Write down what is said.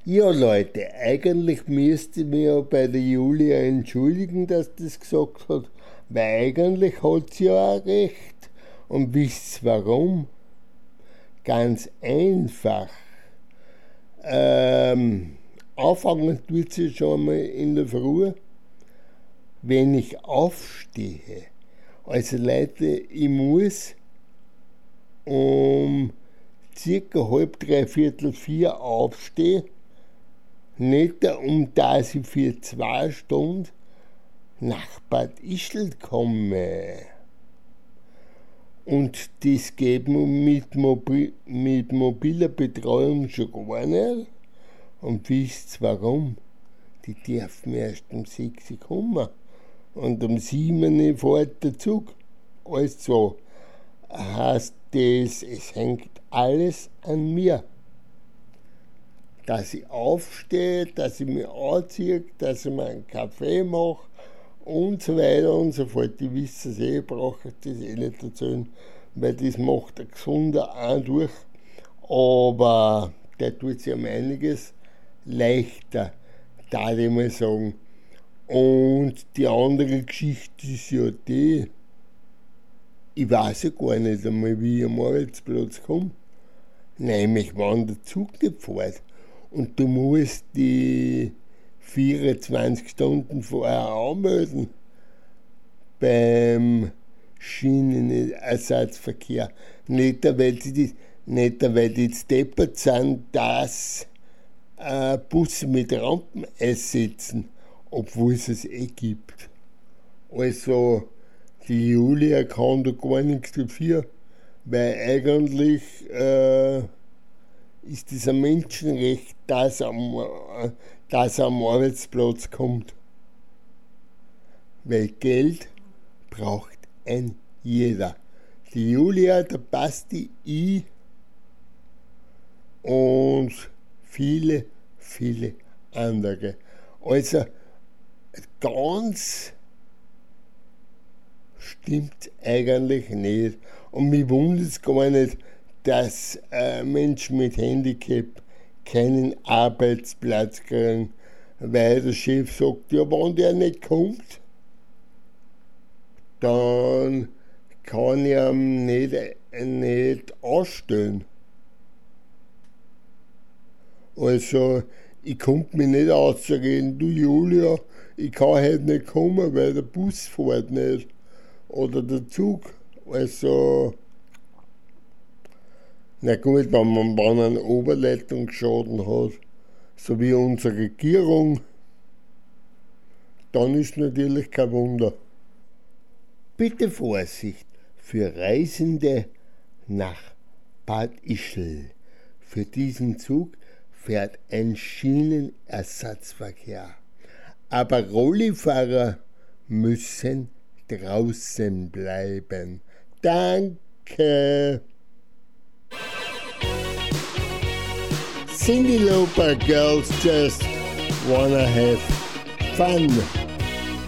Ja, Leute, eigentlich müsste ich mich ja bei der Julia entschuldigen, dass das gesagt hat, weil eigentlich hat sie ja auch recht. Und wisst ihr warum? Ganz einfach. Anfangen tut sie schon mal in der Früh, wenn ich aufstehe. Also Leute, ich muss um circa halb, dreiviertel 4 aufstehen, nicht dass ich für 2 Stunden nach Bad Ischl komme. Und das geht mir mit mobiler Betreuung schon gar nicht. Und wisst ihr warum? Die dürfen erst um 6 Uhr kommen. Und um 7 Uhr fährt der Zug. Also heißt das, es hängt alles an mir. Dass ich aufstehe, dass ich mich anziehe, dass ich mir einen Kaffee mache und so weiter und so fort. Die wissen es ich brauche das nicht erzählen, weil das macht ein Gesunder auch durch. Aber der tut sich um einiges leichter, da ich mal sagen. Und die andere Geschichte ist ja die, ich weiß ja gar nicht einmal, wie ich am Arbeitsplatz komme. Nämlich, wann der Zug nicht fährt. Und du musst die 24 Stunden vorher anmelden beim Schienenersatzverkehr. Nicht, weil die jetzt deppert sind, dass Busse mit Rampen ersetzen, obwohl es gibt. Also, die Julia kann da gar nichts dafür, weil eigentlich ist es ein Menschenrecht, dass er am Arbeitsplatz kommt. Weil Geld braucht ein jeder. Die Julia, der Basti, ich und viele, viele andere. Also ganz stimmt eigentlich nicht. Und mich wundert es gar nicht, dass Menschen mit Handicap keinen Arbeitsplatz kriegen, weil der Chef sagt, ja, wenn der nicht kommt, dann kann ich ihn nicht ausstellen. Also, ich konnte mich nicht auszureden, du Julia, ich kann heute nicht kommen, weil der Bus fährt nicht. Oder der Zug. Also, na gut, wenn man einen Oberleitungsschaden hat, so wie unsere Regierung, dann ist natürlich kein Wunder. Bitte Vorsicht für Reisende nach Bad Ischl. Für diesen Zug fährt ein Schienenersatzverkehr. Aber Rollifahrer müssen draußen bleiben. Danke. Cyndi Lauper, girls just wanna have fun.